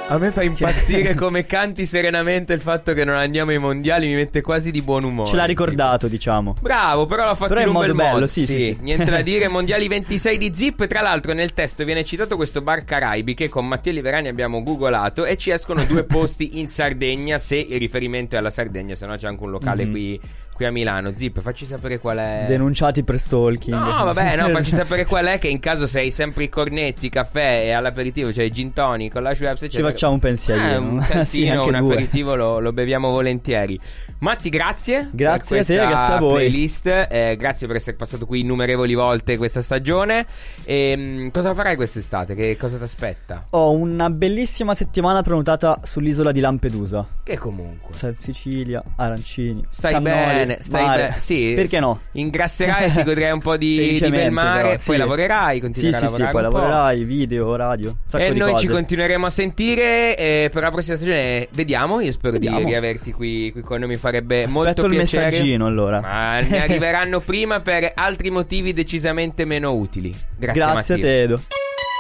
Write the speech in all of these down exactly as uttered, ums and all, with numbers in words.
A me fa impazzire come canti serenamente il fatto che non andiamo ai mondiali, mi mette quasi di buon umore. Ce l'ha ricordato, diciamo. Bravo, però l'ha fatto però in un modo bel bello, modo. sì, sì, sì. Niente da dire, mondiali ventisei di Zip. Tra l'altro nel testo viene citato questo bar Caraibi che con Mattia Liverani abbiamo googolato e ci escono due posti in Sardegna, se il riferimento è alla Sardegna, se no c'è anche un locale mm-hmm. qui qui a Milano. Zip, facci sapere qual è. Denunciati per stalking. No, vabbè, no, facci sapere qual è, che in caso sei sempre i cornetti, caffè e all'aperitivo c'è cioè gin tonic con la Schweppes, eccetera. Ci facciamo un pensierino. Eh, un cantino, sì, un due. aperitivo lo, lo beviamo volentieri. Matti, grazie. Grazie a te, grazie a voi. Playlist, eh, grazie per essere passato qui innumerevoli volte questa stagione. E, cosa farai quest'estate? Che cosa ti aspetta? Ho una bellissima settimana prenotata sull'isola di Lampedusa. Che comunque Sicilia, arancini. Stai cannoli, bene, stai bene. Sì. Perché no? Ingrasserai, ti godrai un po' di, di bel mare. Però, poi sì. lavorerai, continuerai sì, a sì, lavorare. Sì, poi un lavorerai, po'. video, radio. E noi cose. ci continueremo a sentire. E per la prossima stagione vediamo. Io spero Vediamo. di riaverti qui, qui con noi. Mi farebbe Aspetto molto il piacere. messaggino allora. Ma ne arriveranno prima per altri motivi decisamente meno utili. Grazie, Grazie Mattia. a te, Edo.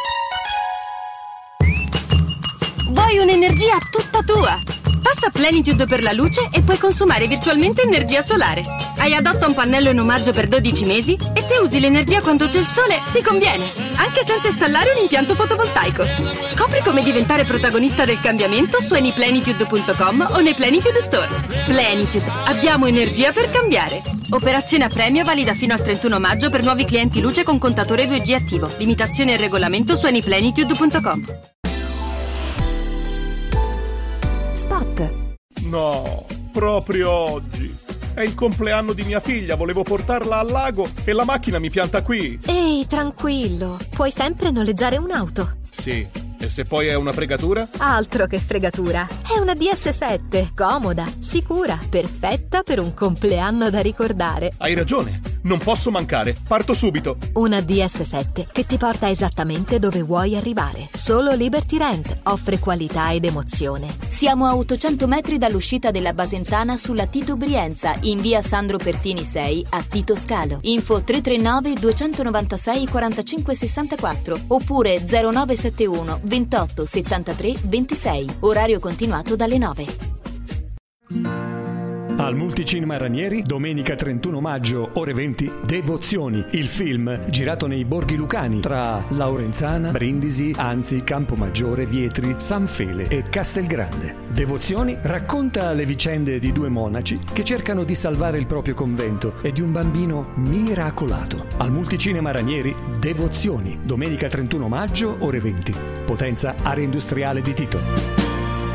Vuoi un'energia tutta tua? Passa Plenitude per la luce e puoi consumare virtualmente energia solare. Hai adotta un pannello in omaggio per dodici mesi e se usi l'energia quando c'è il sole ti conviene, anche senza installare un impianto fotovoltaico. Scopri come diventare protagonista del cambiamento su anyplenitude punto com o nei Plenitude Store. Plenitude, abbiamo energia per cambiare. Operazione a premio valida fino al trentuno maggio per nuovi clienti luce con contatore due G attivo. Limitazioni e regolamento su anyplenitude punto com. Spot. No, proprio oggi. È il compleanno di mia figlia, volevo portarla al lago e la macchina mi pianta qui. Ehi, tranquillo, puoi sempre noleggiare un'auto. Sì, e se poi è una fregatura? Altro che fregatura, è una D S sette, comoda, sicura, perfetta per un compleanno da ricordare. Hai ragione, non posso mancare, parto subito. Una D S sette che ti porta esattamente dove vuoi arrivare. Solo Liberty Rent offre qualità ed emozione. Siamo a ottocento metri dall'uscita della Basentana sulla Tito Brienza, in via Sandro Pertini sei a Tito Scalo. Info tre tre nove due nove sei quattro cinque sei quattro oppure zero nove sette uno ventotto settantatré ventisei. Orario continuato dalle nove. Al Multicinema Ranieri, domenica trentuno maggio, ore venti, Devozioni, il film girato nei borghi lucani tra Laurenzana, Brindisi, Anzi, Campomaggiore, Vietri, San Fele e Castelgrande. Devozioni racconta le vicende di due monaci che cercano di salvare il proprio convento e di un bambino miracolato. Al Multicinema Ranieri, Devozioni, domenica trentuno maggio, ore venti. Potenza Area Industriale di Tito.